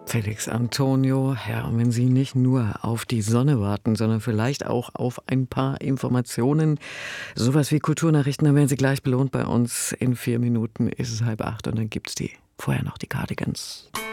Felix Antonio, Herr, wenn Sie nicht nur auf die Sonne warten, sondern vielleicht auch auf ein paar Informationen, sowas wie Kulturnachrichten, dann werden Sie gleich belohnt bei uns. In 4 Minuten ist es 7:30 und dann gibt's die. Vorher noch die Cardigans.